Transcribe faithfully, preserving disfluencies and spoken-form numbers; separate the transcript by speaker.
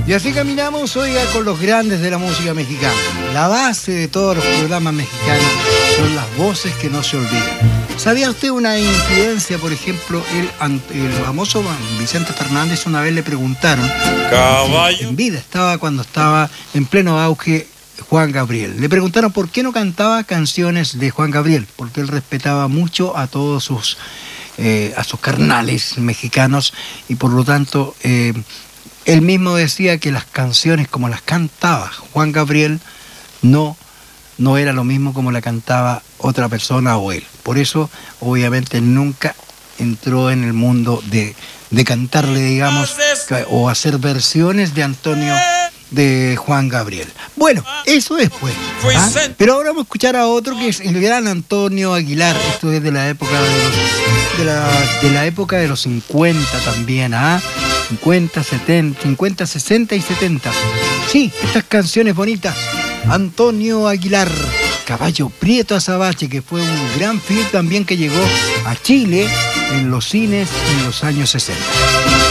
Speaker 1: Y así caminamos, oiga, con los grandes de la música mexicana. La base de todos los programas mexicanos son las voces que no se olvidan. ¿Sabía usted una incidencia? Por ejemplo, el, el famoso Vicente Fernández, una vez le preguntaron, Caballo. En vida estaba cuando estaba en pleno auge Juan Gabriel. Le preguntaron por qué no cantaba canciones de Juan Gabriel, porque él respetaba mucho a todos sus, eh, a sus carnales mexicanos y por lo tanto... Eh, Él mismo decía que las canciones como las cantaba Juan Gabriel no, no era lo mismo como la cantaba otra persona o él. Por eso, obviamente, nunca entró en el mundo de, de cantarle, digamos, o hacer versiones de Antonio, de Juan Gabriel. Bueno, eso después. ¿Ah? Pero ahora vamos a escuchar a otro que es el gran Antonio Aguilar. Esto es de la época de los, de la, de la época de los cincuenta también, ¿ah? cincuenta, setenta, cincuenta, sesenta y setenta. Sí, estas canciones bonitas. Antonio Aguilar, Caballo Prieto Azabache, que fue un gran film también que llegó a Chile en los cines en los años sesenta.